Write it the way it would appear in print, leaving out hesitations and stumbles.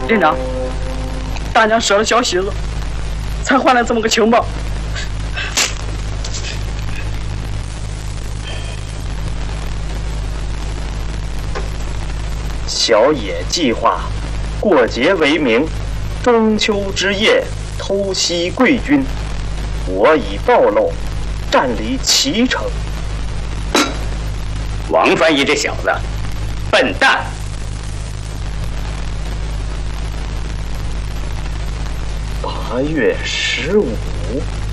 连长，大娘折了小喜子，才换来这么个情报。 小野计划过节为名，中秋之夜偷袭贵军，我已暴露，占领齐城。 王翻译这小子，笨蛋 ！8月15。